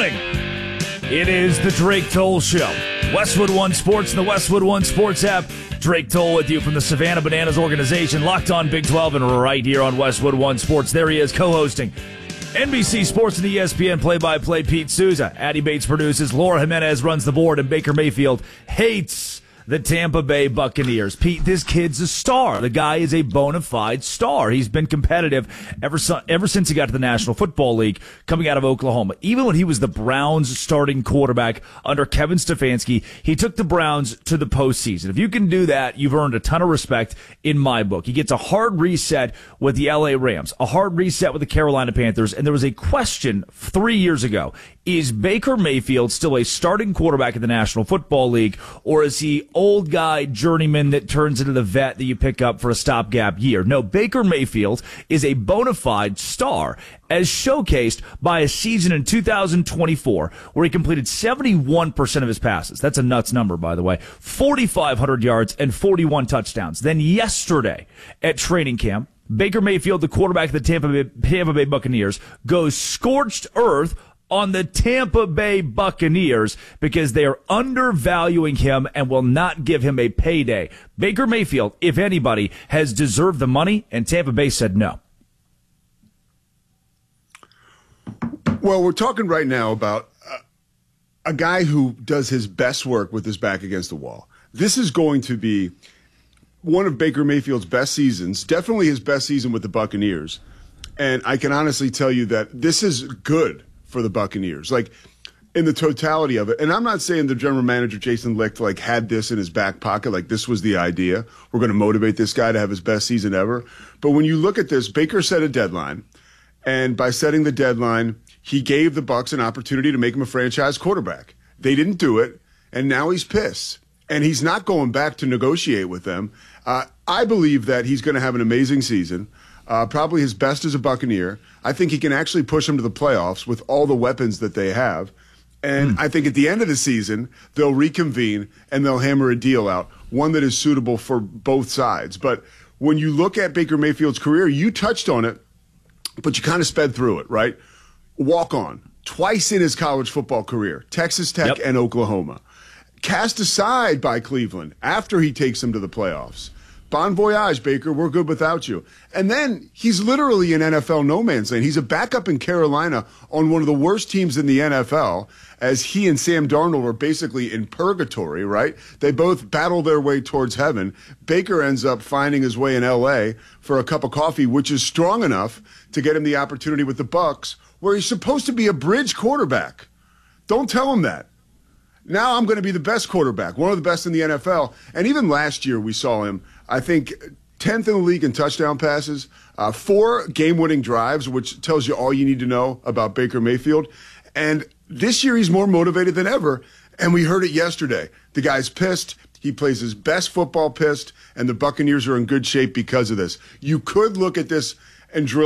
morning. It is the Drake Toll Show. Westwood One Sports and the Westwood One Sports app. Drake Toll with you from the Savannah Bananas organization, locked on Big 12 and right here on Westwood One Sports. There he is, co-hosting NBC Sports and ESPN play-by-play Pete Souza. Addie Bates produces, Laura Jimenez runs the board, and Baker Mayfield hates the Tampa Bay Buccaneers. Pete, this kid's a star. The guy is a bona fide star. He's been competitive ever since he got to the National Football League coming out of Oklahoma. Even when he was the Browns starting quarterback under Kevin Stefanski, he took the Browns to the postseason. If you can do that, you've earned a ton of respect in my book. He gets a hard reset with the LA Rams, a hard reset with the Carolina Panthers, and there was a question 3 years ago. Is Baker Mayfield still a starting quarterback in the National Football League, or is he old guy journeyman that turns into the vet that you pick up for a stopgap year? No, Baker Mayfield is a bona fide star, as showcased by a season in 2024 where he completed 71% of his passes. That's a nuts number, by the way. 4,500 yards and 41 touchdowns. Then yesterday at training camp, Baker Mayfield, the quarterback of the Tampa Bay Buccaneers, goes scorched earth on the Tampa Bay Buccaneers because they are undervaluing him and will not give him a payday. Baker Mayfield, if anybody, has deserved the money, and Tampa Bay said no. Well, we're talking right now about a guy who does his best work with his back against the wall. This is going to be one of Baker Mayfield's best seasons, definitely his best season with the Buccaneers. And I can honestly tell you that this is good for the Buccaneers, like in the totality of it. And I'm not saying the general manager, Jason Licht, like had this in his back pocket, like this was the idea. We're going to motivate this guy to have his best season ever. But when you look at this, Baker set a deadline. And by setting the deadline, he gave the Bucs an opportunity to make him a franchise quarterback. They didn't do it. And now he's pissed. And he's not going back to negotiate with them. I believe that he's going to have an amazing season. Probably his best as a Buccaneer. I think he can actually push them to the playoffs with all the weapons that they have. And I think at the end of the season, they'll reconvene and they'll hammer a deal out, one that is suitable for both sides. But when you look at Baker Mayfield's career, you touched on it, but you kind of sped through it, right? Walk on. Twice in his college football career, Texas Tech and Oklahoma. Cast aside by Cleveland after he takes them to the playoffs. Bon voyage, Baker. We're good without you. And then he's literally in NFL no man's land. He's a backup in Carolina on one of the worst teams in the NFL, as he and Sam Darnold are basically in purgatory, right? They both battle their way towards heaven. Baker ends up finding his way in L.A. for a cup of coffee, which is strong enough to get him the opportunity with the Bucs, where he's supposed to be a bridge quarterback. Don't tell him that. Now I'm going to be the best quarterback, one of the best in the NFL. And even last year we saw him, I think, 10th in the league in touchdown passes, 4 game-winning drives, which tells you all you need to know about Baker Mayfield. And this year he's more motivated than ever, and we heard it yesterday. The guy's pissed. He plays his best football pissed, and the Buccaneers are in good shape because of this. You could look at this and drill